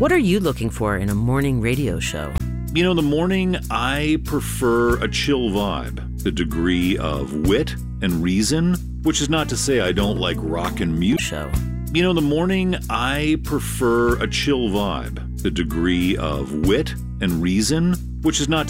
What are you looking for in a morning radio show? You know, in the morning, I prefer a chill vibe, a degree of wit and reason, which is not to say I don't like rock and music. Show. You know, in the morning, I prefer a chill vibe, a degree of wit and reason, which is not to